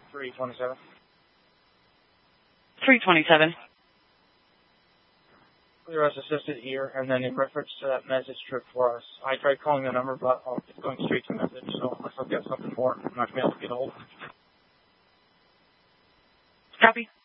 327. 327. Clear as assisted here, and then in reference to that message trip for us, I tried calling the number, but it's going straight to message, so unless I'll get something more, I'm not going to be able to get hold. Copy.